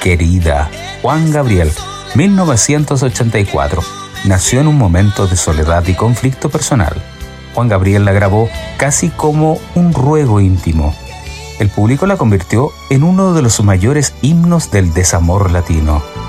Querida, Juan Gabriel, 1984. Nació en un momento de soledad y conflicto personal. Juan Gabriel la grabó casi como un ruego íntimo. El público la convirtió en uno de los mayores himnos del desamor latino.